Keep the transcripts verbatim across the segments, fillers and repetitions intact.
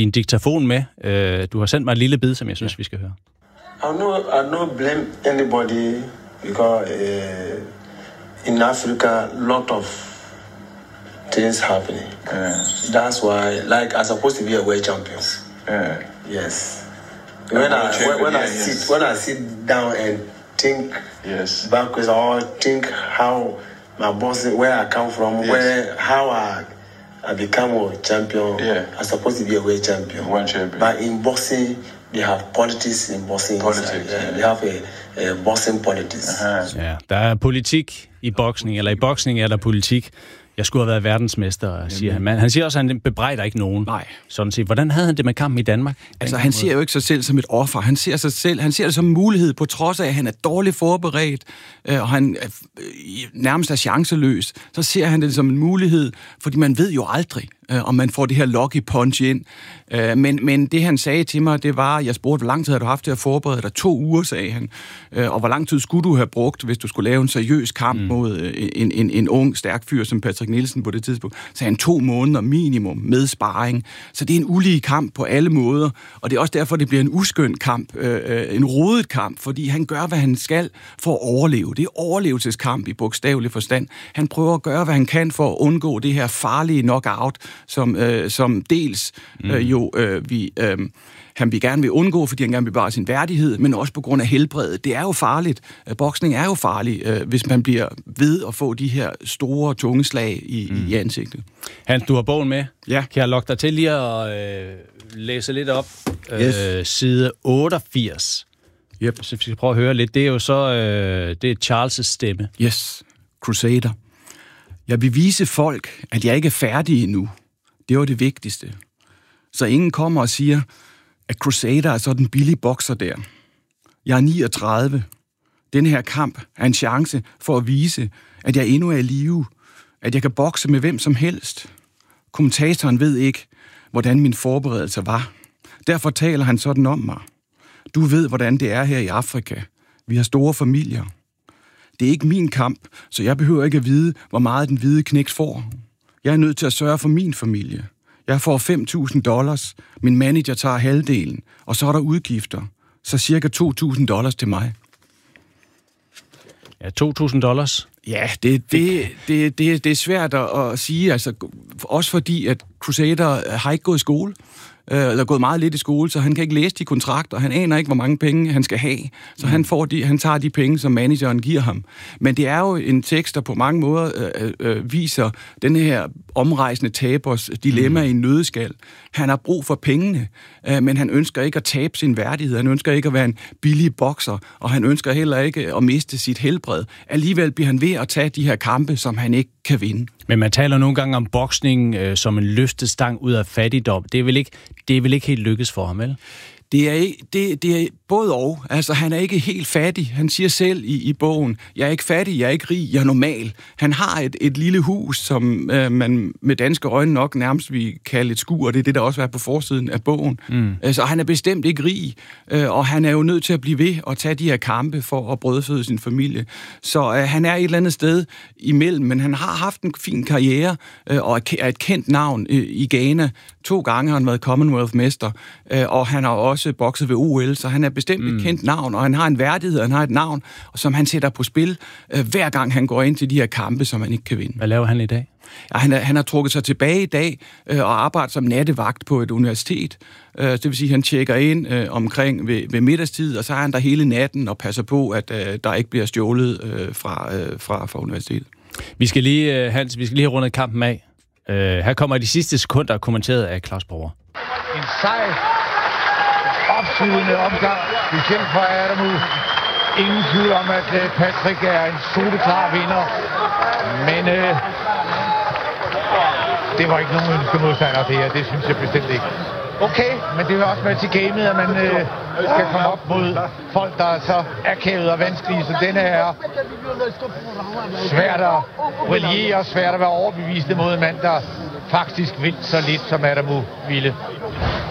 din diktafon med. Øh, du har sendt mig et lille bid, som jeg synes, ja. vi skal høre. I no, I no blame anybody because uh, in Africa, lot of things happening. Yeah. That's why, like, I'm supposed to be a world champion. Yeah. Yes. When I when, when I yeah, sit yes. when I sit down and think yes. backwards, or think how my boss, where I come from, yes. where how I I become a champion. Yeah. I'm supposed to be a world champion. One champion. But in boxing, they have politics in boxing. Politics. Yeah. Yeah. They have a, a boxing politics. Uh-huh. Ja, der er politik i boksning, eller i boksning er der politik. Jeg skulle have været verdensmester, siger han. Men han siger også, at han bebrejder ikke nogen. Nej. Sådan set. Hvordan havde han det med kampen i Danmark? Altså, han ser jo ikke sig selv som et offer. Han ser sig selv, han ser det som en mulighed, på trods af, at han er dårligt forberedt, øh, og han er, øh, nærmest er chanceløs. Så ser han det som en mulighed, fordi man ved jo aldrig, øh, om man får det her lucky punch ind. Øh, men, men det, han sagde til mig, det var, jeg spurgte, hvor lang tid har du haft til at forberede dig? To uger, sagde han. Øh, og hvor lang tid skulle du have brugt, hvis du skulle lave en seriøs kamp mm. mod øh, en, en, en ung, stærk fyr som Patrick Nielsen på det tidspunkt? Så han to måneder minimum med sparring. Så det er en ulige kamp på alle måder, og det er også derfor, det bliver en uskøn kamp, øh, en rodet kamp, fordi han gør, hvad han skal for at overleve. Det er overlevelseskamp i bogstavelig forstand. Han prøver at gøre, hvad han kan for at undgå det her farlige knockout, som, øh, som dels øh, jo øh, vi... Øh, han vil gerne vil undgå, fordi han gerne vil bevare sin værdighed, men også på grund af helbredet. Det er jo farligt. Boksning er jo farlig, øh, hvis man bliver ved at få de her store, tunge slag i, mm. i ansigtet. Hans, du har bogen med. Ja. Kan jeg lokke dig til lige at øh, læse lidt op? Yes. Øh, side otteogfirs. Yep. Så vi skal prøve at høre lidt. Det er jo så øh, det er Charles' stemme. Yes. Crusader. Jeg vil vise folk, at jeg ikke er færdig endnu. Det var det vigtigste. Så ingen kommer og siger, at Crusader er sådan en billig bokser der. Jeg er niogtredive. Den her kamp er en chance for at vise, at jeg endnu er i live. At jeg kan bokse med hvem som helst. Kommentatoren ved ikke, hvordan min forberedelse var. Derfor taler han sådan om mig. Du ved, hvordan det er her i Afrika. Vi har store familier. Det er ikke min kamp, så jeg behøver ikke at vide, hvor meget den hvide knægt får. Jeg er nødt til at sørge for min familie. Jeg får fem tusind dollars. Min manager tager halvdelen. Og så er der udgifter. Så cirka to tusind dollars til mig. Ja, to tusind dollars. Ja, det, det, det, det, det er svært at sige. Altså, også fordi, at Crusader har ikke gået i skole. Eller gået meget lidt i skole, så han kan ikke læse de kontrakter. Han aner ikke, hvor mange penge han skal have. Så mm. han, får de, han tager de penge, som manageren giver ham. Men det er jo en tekst, der på mange måder øh, øh, viser den her omrejsende tabers dilemma mm. i en nøddeskal. Han har brug for pengene, øh, men han ønsker ikke at tabe sin værdighed. Han ønsker ikke at være en billig bokser, og han ønsker heller ikke at miste sit helbred. Alligevel bliver han ved at tage de her kampe, som han ikke kan vinde. Men man taler nogle gange om boksning øh, som en løftestang ud af fattigdom. Det er vel ikke, det er vel ikke helt lykkes for ham, vel? Det er, ikke, det, det er både og. Altså, han er ikke helt fattig. Han siger selv i, i bogen, jeg er ikke fattig, jeg er ikke rig, jeg er normal. Han har et, et lille hus, som øh, man med danske øjne nok nærmest vil kalde et skur, og det er det, der også er på forsiden af bogen. Mm. Altså, han er bestemt ikke rig, øh, og han er jo nødt til at blive ved og tage de her kampe for at brødføde sin familie. Så øh, han er et eller andet sted imellem, men han har haft en fin karriere, øh, og er et kendt navn øh, i Ghana. To gange har han været Commonwealth-mester, øh, og han har også bokset ved O L, så han er bestemt mm. et kendt navn, og han har en værdighed, han har et navn, som han sætter på spil, øh, hver gang han går ind til de her kampe, som han ikke kan vinde. Hvad laver han i dag? Ja, han, er, han har trukket sig tilbage i dag øh, og arbejder som nattevagt på et universitet. Øh, det vil sige, at han tjekker ind øh, omkring ved, ved middagstid, og så er han der hele natten og passer på, at øh, der ikke bliver stjålet øh, fra, øh, fra, fra universitetet. Vi skal lige, øh, Hans, vi skal lige have rundet kampen af. Øh, her kommer de sidste sekunder kommenteret af Claus Borger. En sej, opslidende omgang, specielt for Adamu. Ingen tvivl om, at uh, Patrick er en soleklar vinder. Men uh, det var ikke nogen ønskemodstander, det her. Det synes jeg bestemt ikke. Okay, men det er også med til gamet, at man uh, skal komme op mod folk, der er så akavet og vanskelige. Så denne er svært at brillere, svært at være overbevist mod en mand, der faktisk vil så lidt, som Adamu ville.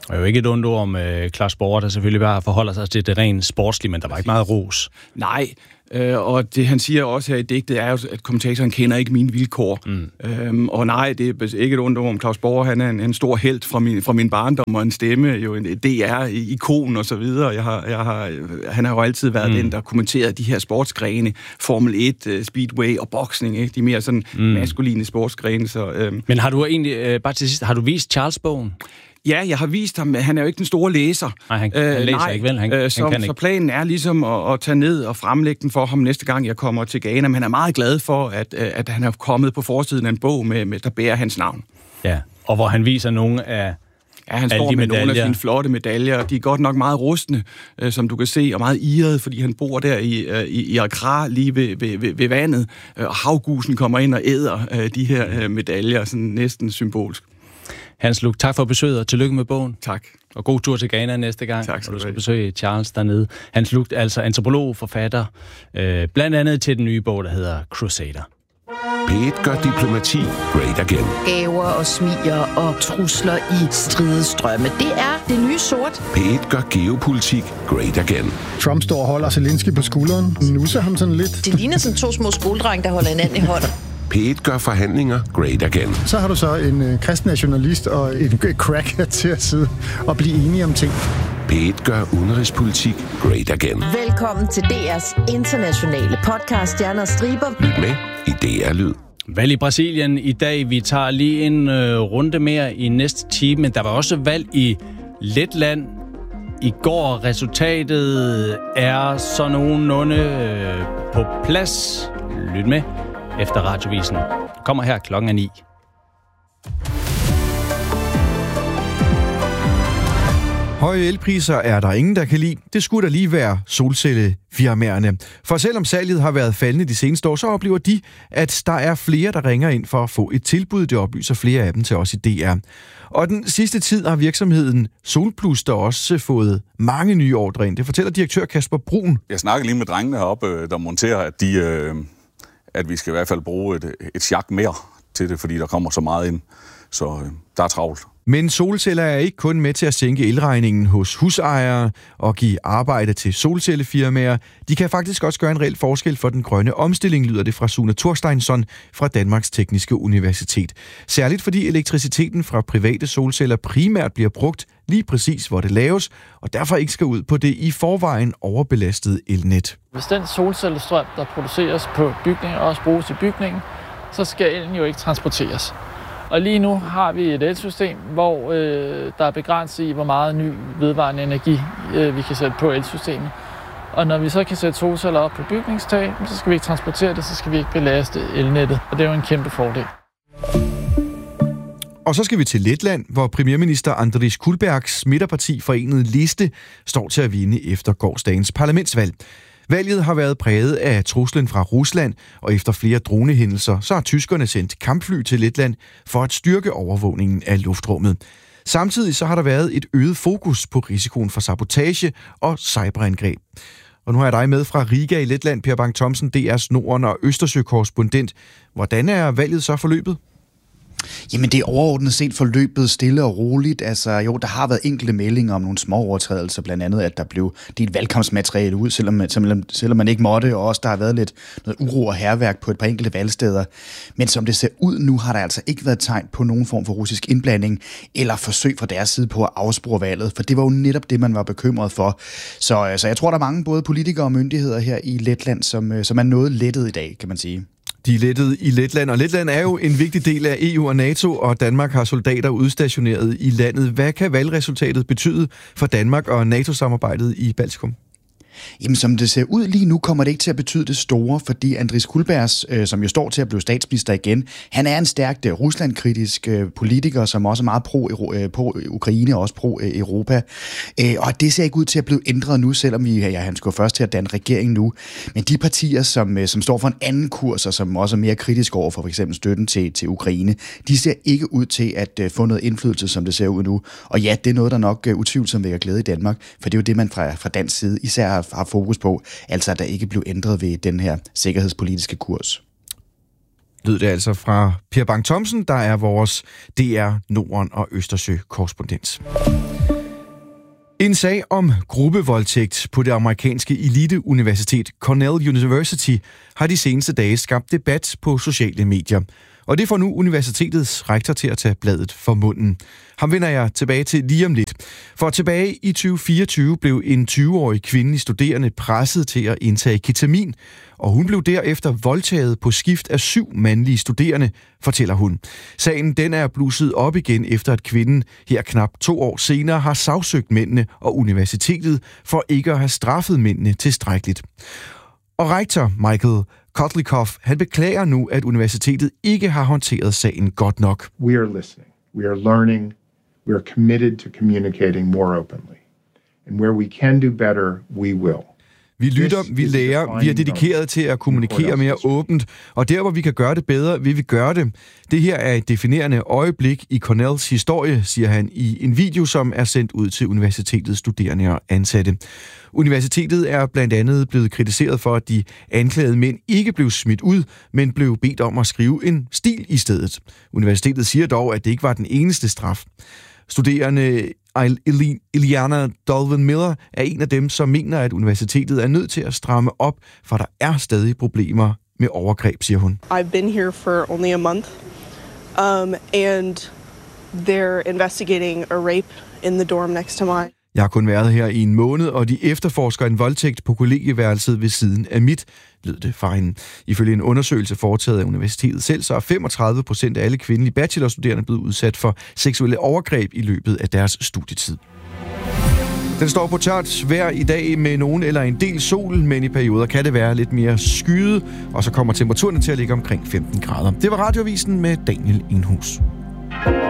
Og jo ikke et ondt ord om øh, Claus Borger, der selvfølgelig bare forholder sig til det rent sportslige, men der var ikke meget ros. Nej, øh, og det han siger også her i digtet er jo, at kommentatoren kender ikke mine vilkår. Mm. Øhm, og nej, det er ikke et ondt ord om Claus Borger, han er en, en stor helt fra min, fra min barndom, og en stemme, jo en D R-ikon og så videre. Jeg har, jeg har, han har jo altid været mm. den, der kommenterede de her sportsgrene, Formel et, Speedway og boksning, ikke? De mere sådan mm. maskuline sportsgrene. Så, øhm. Men har du egentlig, øh, bare til sidst, har du vist Charles-bogen? Ja, jeg har vist ham, han er jo ikke den store læser. Nej, han, han læser nej, ikke, vel? Han, øh, så, han kan ikke. Så planen er ligesom at, at tage ned og fremlægge den for ham næste gang, jeg kommer til Ghana. Men han er meget glad for, at, at han er kommet på forsiden af en bog, med, med, der bærer hans navn. Ja, og hvor han viser nogle af Ja, han står med nogle af sine flotte medaljer. De er godt nok meget rustne, øh, som du kan se, og meget irrede, fordi han bor der i, øh, i, i Accra, lige ved, ved, ved, ved vandet. Og havgusen kommer ind og æder øh, de her øh, medaljer, sådan næsten symbolsk. Hans Luch, tak for besøget, og tillykke med bogen. Tak. Og god tur til Ghana næste gang, tak, og du skal besøge Charles dernede. Hans Luch, altså antropolog, forfatter, øh, blandt andet til den nye bog, der hedder Crusader. P et gør diplomati great again. Gaver og smiger og trusler i stridestrømme. Det er det nye sort. P et gør geopolitik great again. Trump står og holder Zelensky på skulderen. Nusser ham sådan lidt. Det ligner sådan to små skoledrenge, der holder hinanden i hånden. P et gør forhandlinger great again. Så har du så en øh, kristen nationalist og en cracker til at sidde og blive enige om ting. P et gør udenrigspolitik great again. Velkommen til D R's internationale podcast Stjerner og Striber. Lyt med i D R Lyd. Valg i Brasilien i dag. Vi tager lige en øh, runde mere i næste time, men der var også valg i Letland i går. Resultatet er så nogenlunde øh, på plads. Lyt med efter Radiovisen. Kommer her klokken er ni. Høje elpriser er der ingen, der kan lide. Det skulle da lige være solcellefirmaerne. For selvom salget har været faldende de seneste år, så oplever de, at der er flere, der ringer ind for at få et tilbud. Det oplyser flere af dem til os i D R. Og den sidste tid har virksomheden Solplus der også fået mange nye ordre ind. Det fortæller direktør Kasper Brun. Jeg snakker lige med drengene heroppe, der monterer, at, de, at vi skal i hvert fald bruge et, et sjak mere til det, fordi der kommer så meget ind. Så der er travlt. Men solceller er ikke kun med til at sænke elregningen hos husejere og give arbejde til solcellefirmaer. De kan faktisk også gøre en reel forskel for den grønne omstilling, lyder det fra Sune Thorsteinsson fra Danmarks Tekniske Universitet. Særligt fordi elektriciteten fra private solceller primært bliver brugt lige præcis, hvor det laves, og derfor ikke skal ud på det i forvejen overbelastede elnet. Hvis den solcellestrøm, der produceres på bygninger, også bruges i bygningen, så skal elen jo ikke transporteres. Og lige nu har vi et elsystem, hvor øh, der er begrænset i, hvor meget ny vedvarende energi øh, vi kan sætte på elsystemet. Og når vi så kan sætte solceller op på bygningstag, så skal vi ikke transportere det, så skal vi ikke belaste elnettet. Og det er jo en kæmpe fordel. Og så skal vi til Letland, hvor premierminister Andris Kulbergs midterparti Forenede Liste står til at vinde efter gårsdagens parlamentsvalg. Valget har været præget af truslen fra Rusland, og efter flere dronehændelser, så har tyskerne sendt kampfly til Letland for at styrke overvågningen af luftrummet. Samtidig så har der været et øget fokus på risikoen for sabotage og cyberangreb. Og nu har jeg dig med fra Riga i Letland, Per Bang-Thomsen, D R's Norden- og Østersø-korrespondent. Hvordan er valget så forløbet? Jamen, det er overordnet set forløbet stille og roligt. Altså, jo, der har været enkelte meldinger om nogle små overtrædelser, blandt andet, at der blev delt valgkampsmateriale ud, selvom, selvom, selvom man ikke måtte, og også der har været lidt noget uro og hærværk på et par enkelte valgsteder. Men som det ser ud nu, har der altså ikke været tegn på nogen form for russisk indblanding eller forsøg fra deres side på at afspore valget, for det var jo netop det, man var bekymret for. Så altså, jeg tror, der er mange både politikere og myndigheder her i Letland, som, som er noget lettet i dag, kan man sige. De er lettet i Letland, og Letland er jo en vigtig del af E U og NATO, og Danmark har soldater udstationeret i landet. Hvad kan valgresultatet betyde for Danmark og NATO-samarbejdet i Baltikum? Jamen, som det ser ud lige nu, kommer det ikke til at betyde det store, fordi Andris Kulbergs, øh, som jo står til at blive statsminister igen, han er en stærkt øh, Rusland-kritisk øh, politiker, som også er meget pro-Ukraine øh, og også pro-Europa. Øh, og det ser ikke ud til at blive ændret nu, selvom vi, ja, han skal først til at danne regering nu. Men de partier, som, øh, som står for en anden kurs, og som også er mere kritisk over for f.eks. støtten til, til Ukraine, de ser ikke ud til at øh, få noget indflydelse, som det ser ud nu. Og ja, det er noget, der nok øh, utvivlsomt vækker glæde i Danmark, for det er jo det, man fra, fra dansk side især har har fokus på, altså at der ikke blev ændret ved den her sikkerhedspolitiske kurs. Lød det altså fra Per Bang-Thomsen, der er vores D R Norden- og Østersø-korrespondent. En sag om gruppevoldtægt på det amerikanske eliteuniversitet Cornell University har de seneste dage skabt debat på sociale medier. Og det får nu universitetets rektor til at tage bladet for munden. Ham vender jeg tilbage til lige om lidt. For tilbage i tyve fireogtyve blev en tyve-årig kvindelig studerende presset til at indtage ketamin, og hun blev derefter voldtaget på skift af syv mandlige studerende, fortæller hun. Sagen den er blusset op igen efter at kvinden her knap to år senere har sagsøgt mændene og universitetet for ikke at have straffet mændene tilstrækkeligt. Og rektor Michael Kotlikoff, han beklager nu, at universitetet ikke har håndteret sagen godt nok. We are listening. We are learning. We are committed to communicating more openly. And where we can do better, we will. Vi lytter, vi lærer, vi er dedikeret til at kommunikere mere åbent, og der, hvor vi kan gøre det bedre, vil vi gøre det. Det her er et definerende øjeblik i Cornells historie, siger han i en video, som er sendt ud til universitetets studerende og ansatte. Universitetet er blandt andet blevet kritiseret for, at de anklagede mænd ikke blev smidt ud, men blev bedt om at skrive en stil i stedet. Universitetet siger dog, at det ikke var den eneste straf. Studerende Iliana Dolven Miller er en af dem, som mener, at universitetet er nødt til at stramme op, for der er stadig problemer med overgreb, siger hun. I've been here for only a month, um, and they're investigating a rape in the dorm next to mine. Jeg har kun været her i en måned, og de efterforsker en voldtægt på kollegieværelset ved siden af mit, lød det fra hende. Ifølge en undersøgelse foretaget af universitetet selv, så er femogtredive procent af alle kvindelige bachelorstuderende blevet udsat for seksuelle overgreb i løbet af deres studietid. Den står på tørt vejr i dag med nogen eller en del sol, men i perioder kan det være lidt mere skyet, og så kommer temperaturen til at ligge omkring femten grader. Det var Radioavisen med Daniel Enhus.